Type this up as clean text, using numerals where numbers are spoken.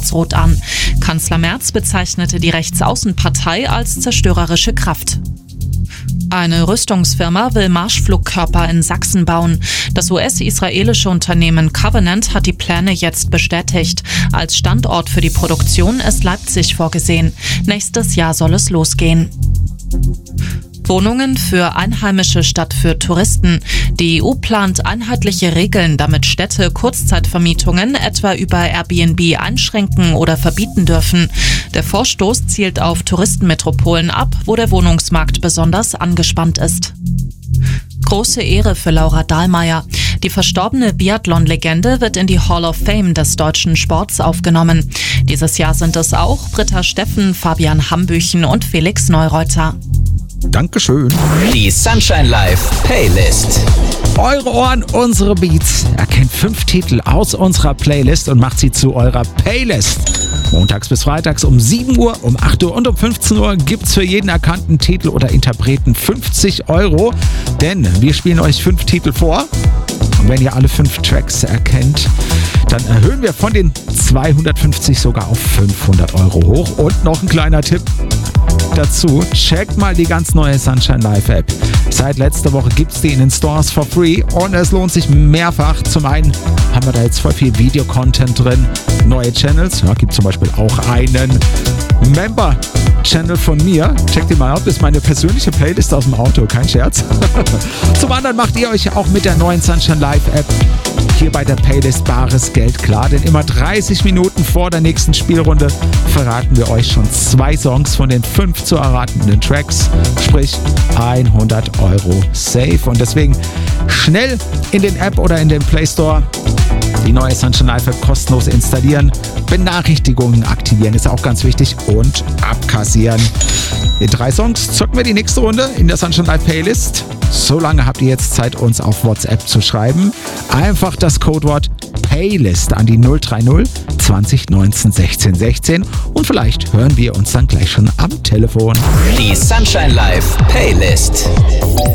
schwarz-rot an. Kanzler Merz bezeichnete die Rechtsaußenpartei als zerstörerische Kraft. Eine Rüstungsfirma will Marschflugkörper in Sachsen bauen. Das US-israelische Unternehmen Covenant hat die Pläne jetzt bestätigt. Als Standort für die Produktion ist Leipzig vorgesehen. Nächstes Jahr soll es losgehen. Wohnungen für Einheimische statt für Touristen. Die EU plant einheitliche Regeln, damit Städte Kurzzeitvermietungen etwa über Airbnb einschränken oder verbieten dürfen. Der Vorstoß zielt auf Touristenmetropolen ab, wo der Wohnungsmarkt besonders angespannt ist. Große Ehre für Laura Dahlmeier. Die verstorbene Biathlon-Legende wird in die Hall of Fame des deutschen Sports aufgenommen. Dieses Jahr sind es auch Britta Steffen, Fabian Hambüchen und Felix Neureuter. Dankeschön. Die Sunshine Live Playlist. Eure Ohren, unsere Beats. Erkennt 5 Titel aus unserer Playlist und macht sie zu eurer Playlist. Montags bis freitags um 7 Uhr, um 8 Uhr und um 15 Uhr gibt's für jeden erkannten Titel oder Interpreten 50 €. Denn wir spielen euch 5 Titel vor. Und wenn ihr alle 5 Tracks erkennt, dann erhöhen wir von den 250 sogar auf 500 € hoch. Und noch ein kleiner Tipp dazu, checkt mal die ganz neue Sunshine Live App. Seit letzter Woche gibt's die in den Stores for free und es lohnt sich mehrfach. Zum einen haben wir da jetzt voll viel Video-Content drin, neue Channels, ja, gibt zum Beispiel auch einen Member-Channel von mir. Checkt ihr mal ab, ist meine persönliche Playlist aus dem Auto, kein Scherz. Zum anderen macht ihr euch auch mit der neuen Sunshine Live App hier bei der Playlist bares Geld klar, denn immer 30 Minuten vor der nächsten Spielrunde verraten wir euch schon 2 Songs von den 5 zu erratenden Tracks, sprich 100 € safe. Und deswegen schnell in den App oder in den Play Store die neue Sunshine Live App kostenlos installieren, Benachrichtigungen aktivieren ist auch ganz wichtig und abkassieren. In 3 Songs zocken wir die nächste Runde in der Sunshine Live Playlist. So lange habt ihr jetzt Zeit, uns auf WhatsApp zu schreiben. Einfach das Codewort Playlist an die 030 20 19 16 16 und vielleicht hören wir uns dann gleich schon am Telefon. Die Sunshine Live Playlist.